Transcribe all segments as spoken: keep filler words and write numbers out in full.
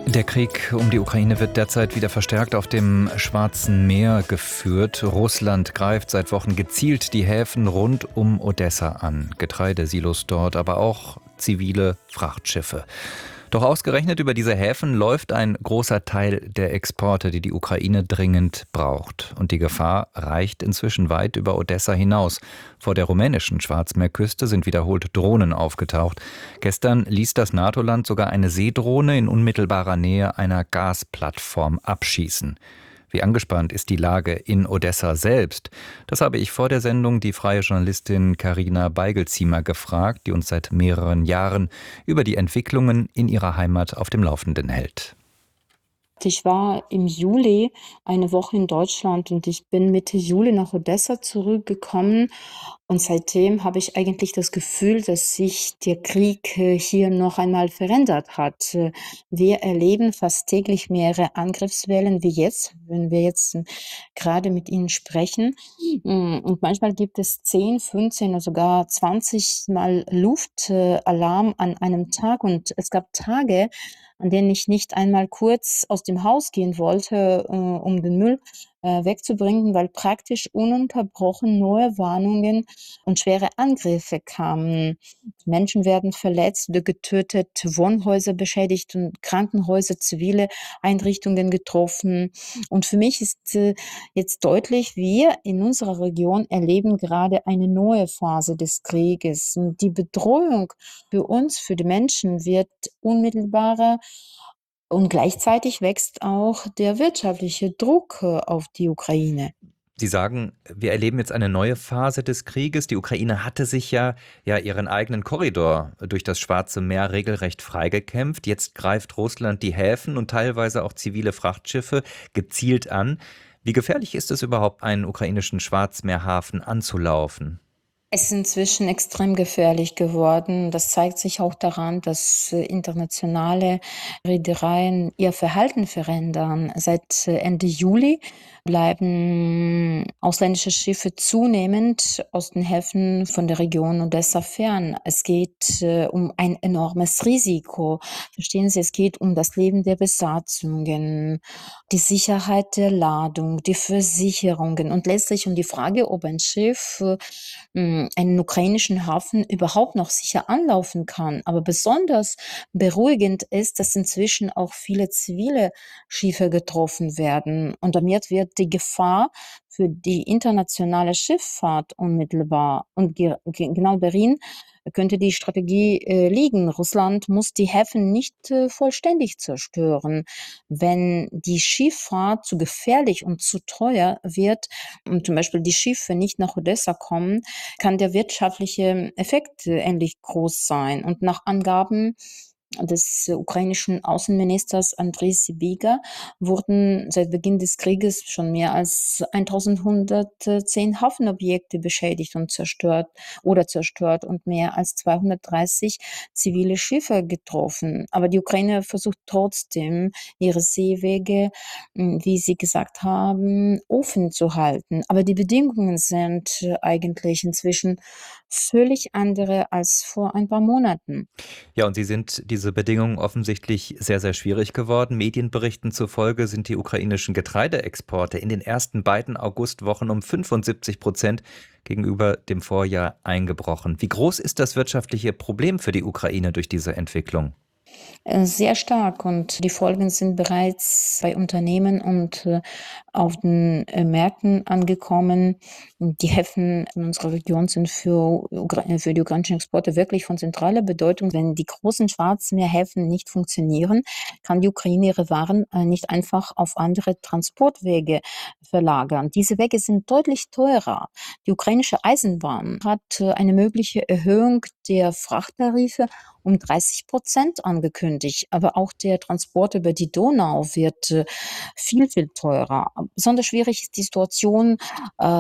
Der Krieg um die Ukraine wird derzeit wieder verstärkt auf dem Schwarzen Meer geführt. Russland greift seit Wochen gezielt die Häfen rund um Odessa an. Getreidesilos dort, aber auch zivile Frachtschiffe. Doch ausgerechnet über diese Häfen läuft ein großer Teil der Exporte, die die Ukraine dringend braucht. Und die Gefahr reicht inzwischen weit über Odessa hinaus. Vor der rumänischen Schwarzmeerküste sind wiederholt Drohnen aufgetaucht. Gestern ließ das NATO-Land sogar eine Seedrohne in unmittelbarer Nähe einer Gasplattform abschießen. Wie angespannt ist die Lage in Odessa selbst? Das habe ich vor der Sendung die freie Journalistin Carina Beigelziemer gefragt, die uns seit mehreren Jahren über die Entwicklungen in ihrer Heimat auf dem Laufenden hält. Ich war im Juli eine Woche in Deutschland und ich bin Mitte Juli nach Odessa zurückgekommen. Und seitdem habe ich eigentlich das Gefühl, dass sich der Krieg äh, hier noch einmal verändert hat. Äh, Wir erleben fast täglich mehrere Angriffswellen wie jetzt, wenn wir jetzt äh, gerade mit Ihnen sprechen. Mm, Und manchmal gibt es zehn, fünfzehn oder sogar zwanzig Mal Luftalarm an einem Tag. Und es gab Tage, an denen ich nicht einmal kurz aus dem Haus gehen wollte, äh, um den Müll äh, wegzubringen, weil praktisch ununterbrochen neue Warnungen und schwere Angriffe kamen. Menschen werden verletzt oder getötet, Wohnhäuser beschädigt und Krankenhäuser, zivile Einrichtungen getroffen. Und für mich ist äh, jetzt deutlich, wir in unserer Region erleben gerade eine neue Phase des Krieges. Und die Bedrohung für uns, für die Menschen wird unmittelbarer und gleichzeitig wächst auch der wirtschaftliche Druck äh, auf die Ukraine. Sie sagen, wir erleben jetzt eine neue Phase des Krieges. Die Ukraine hatte sich ja, ja ihren eigenen Korridor durch das Schwarze Meer regelrecht freigekämpft. Jetzt greift Russland die Häfen und teilweise auch zivile Frachtschiffe gezielt an. Wie gefährlich ist es überhaupt, einen ukrainischen Schwarzmeerhafen anzulaufen? Es ist inzwischen extrem gefährlich geworden. Das zeigt sich auch daran, dass äh, internationale Reedereien ihr Verhalten verändern. Seit äh, Ende Juli bleiben ausländische Schiffe zunehmend aus den Häfen von der Region Odessa fern. Es geht äh, um ein enormes Risiko. Verstehen Sie, es geht um das Leben der Besatzungen, die Sicherheit der Ladung, die Versicherungen und letztlich um die Frage, ob ein Schiff äh, hm, einen ukrainischen Hafen überhaupt noch sicher anlaufen kann. Aber besonders beruhigend ist, dass inzwischen auch viele zivile Schiffe getroffen werden. Und damit wird die Gefahr für die internationale Schifffahrt unmittelbar. Und ge ge genau darin könnte die Strategie äh, liegen. Russland muss die Häfen nicht äh, vollständig zerstören. Wenn die Schifffahrt zu gefährlich und zu teuer wird und zum Beispiel die Schiffe nicht nach Odessa kommen, kann der wirtschaftliche Effekt äh, ähnlich groß sein. Und nach Angaben des äh, ukrainischen Außenministers Andrei Sybiga wurden seit Beginn des Krieges schon mehr als eintausendeinhundertzehn Hafenobjekte beschädigt und zerstört oder zerstört und mehr als zweihundertdreißig zivile Schiffe getroffen. Aber die Ukraine versucht trotzdem, ihre Seewege, m, wie Sie gesagt haben, offen zu halten. Aber die Bedingungen sind äh, eigentlich inzwischen völlig andere als vor ein paar Monaten. Ja, und sie sind diese Bedingungen offensichtlich sehr, sehr schwierig geworden. Medienberichten zufolge sind die ukrainischen Getreideexporte in den ersten beiden Augustwochen um fünfundsiebzig Prozent gegenüber dem Vorjahr eingebrochen. Wie groß ist das wirtschaftliche Problem für die Ukraine durch diese Entwicklung? Äh, Sehr stark und die Folgen sind bereits bei Unternehmen und äh, auf den äh, Märkten angekommen. Die Häfen in unserer Region sind für, Ukra- äh, für die ukrainischen Exporte wirklich von zentraler Bedeutung. Wenn die großen Schwarzmeerhäfen nicht funktionieren, kann die Ukraine ihre Waren äh, nicht einfach auf andere Transportwege verlagern. Diese Wege sind deutlich teurer. Die ukrainische Eisenbahn hat äh, eine mögliche Erhöhung der Frachttarife um dreißig Prozent angekündigt. Aber auch der Transport über die Donau wird äh, viel, viel teurer. Besonders schwierig ist die Situation äh, für die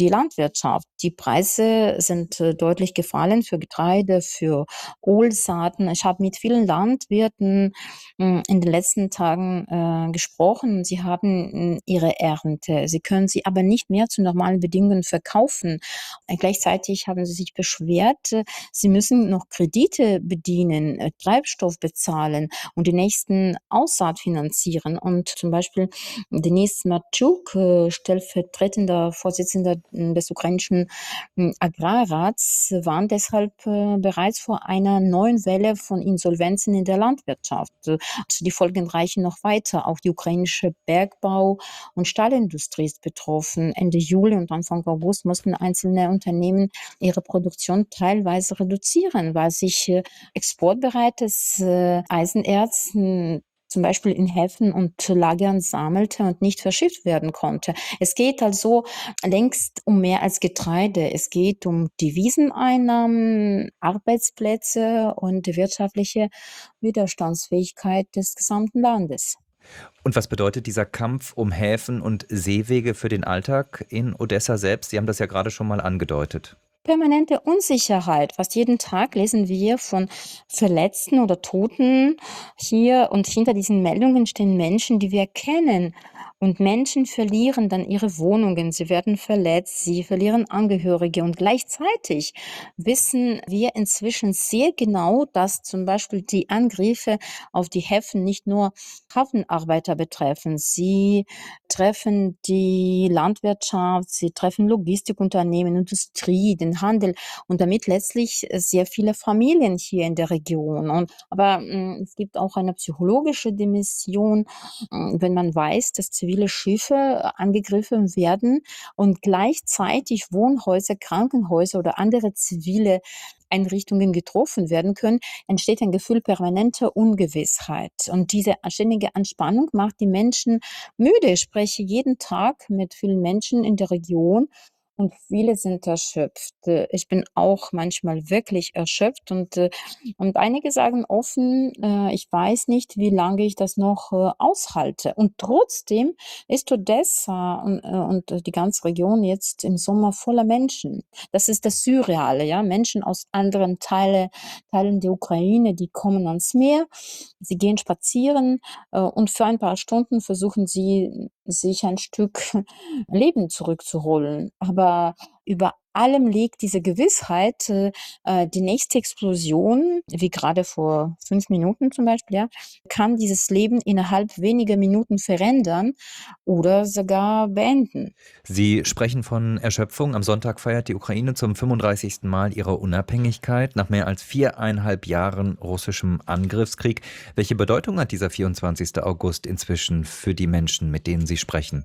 die Landwirtschaft. Die Preise sind äh, deutlich gefallen für Getreide, für Kohlsaaten. Ich habe mit vielen Landwirten hm, in den letzten Tagen äh, gesprochen. Sie haben hm, ihre Ernte. Sie können sie aber nicht mehr zu normalen Bedingungen verkaufen. Äh, Gleichzeitig haben sie sich beschwert, äh, sie müssen noch Kredite bedienen, äh, Treibstoff bezahlen und die nächsten Aussaat finanzieren. Und zum Beispiel Denis Matschuk, äh, stellvertretender Vorsitzender äh, des ukrainischen äh, Agrarrats, warnt deshalb äh, bereits vor einer neuen Welle von Insolvenzen in der Landwirtschaft. Äh, Also die Folgen reichen noch weiter. Auch die ukrainische Bergbau- und Stahlindustrie ist betroffen. Ende Juli und Anfang August mussten einzelne Unternehmen ihre Produktion teilweise reduzieren, weil sich äh, exportbereites äh, Eisenerz mh, zum Beispiel in Häfen und Lagern sammelte und nicht verschifft werden konnte. Es geht also längst um mehr als Getreide. Es geht um Deviseneinnahmen, Arbeitsplätze und die wirtschaftliche Widerstandsfähigkeit des gesamten Landes. Und was bedeutet dieser Kampf um Häfen und Seewege für den Alltag in Odessa selbst? Sie haben das ja gerade schon mal angedeutet. Permanente Unsicherheit. Fast jeden Tag lesen wir von Verletzten oder Toten hier und hinter diesen Meldungen stehen Menschen, die wir kennen. Und Menschen verlieren dann ihre Wohnungen, sie werden verletzt, sie verlieren Angehörige. Und gleichzeitig wissen wir inzwischen sehr genau, dass zum Beispiel die Angriffe auf die Häfen nicht nur Hafenarbeiter betreffen. Sie treffen die Landwirtschaft, sie treffen Logistikunternehmen, Industrie, den Handel und damit letztlich äh, sehr viele Familien hier in der Region. Und, aber mh, es gibt auch eine psychologische Dimension, mh, wenn man weiß, dass zivile Schiffe äh, angegriffen werden und gleichzeitig Wohnhäuser, Krankenhäuser oder andere zivile Einrichtungen getroffen werden können, entsteht ein Gefühl permanenter Ungewissheit. Und diese ständige Anspannung macht die Menschen müde. Ich spreche jeden Tag mit vielen Menschen in der Region und viele sind erschöpft. Äh, Ich bin auch manchmal wirklich erschöpft und, äh, und einige sagen offen, äh, ich weiß nicht, wie lange ich das noch äh, aushalte. Und trotzdem ist Odessa und, äh, und äh, die ganze Region jetzt im Sommer voller Menschen. Das ist das Surreale, ja. Menschen aus anderen Teile, Teilen der Ukraine, die kommen ans Meer, sie gehen spazieren äh, und für ein paar Stunden versuchen sie, sich ein Stück Leben zurückzuholen. Aber über allem liegt diese Gewissheit, äh, äh, die nächste Explosion, wie gerade vor fünf Minuten zum Beispiel, ja, kann dieses Leben innerhalb weniger Minuten verändern oder sogar beenden. Sie sprechen von Erschöpfung. Am Sonntag feiert die Ukraine zum fünfunddreißigsten Mal ihre Unabhängigkeit nach mehr als viereinhalb Jahren russischem Angriffskrieg. Welche Bedeutung hat dieser vierundzwanzigste August inzwischen für die Menschen, mit denen Sie sprechen?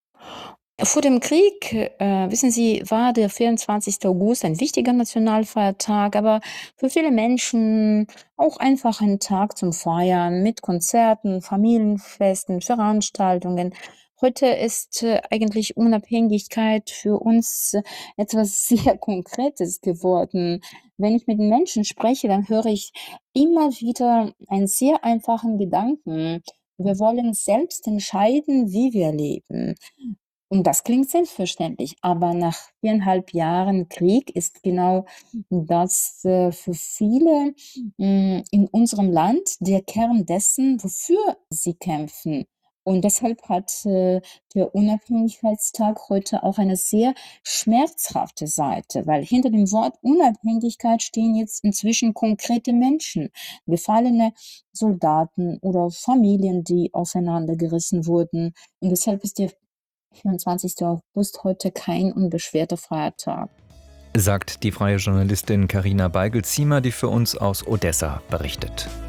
Vor dem Krieg, äh, wissen Sie, war der vierundzwanzigste August ein wichtiger Nationalfeiertag, aber für viele Menschen auch einfach ein Tag zum Feiern mit Konzerten, Familienfesten, Veranstaltungen. Heute ist äh, eigentlich Unabhängigkeit für uns äh, etwas sehr Konkretes geworden. Wenn ich mit den Menschen spreche, dann höre ich immer wieder einen sehr einfachen Gedanken. Wir wollen selbst entscheiden, wie wir leben. Und das klingt selbstverständlich, aber nach viereinhalb Jahren Krieg ist genau das, äh, für viele, hm, in unserem Land der Kern dessen, wofür sie kämpfen. Und deshalb hat, äh, der Unabhängigkeitstag heute auch eine sehr schmerzhafte Seite, weil hinter dem Wort Unabhängigkeit stehen jetzt inzwischen konkrete Menschen, gefallene Soldaten oder Familien, die auseinandergerissen wurden. Und deshalb ist der vierundzwanzigste August heute kein unbeschwerter Feiertag. Sagt die freie Journalistin Carina Beigel-Ziemer, die für uns aus Odessa berichtet.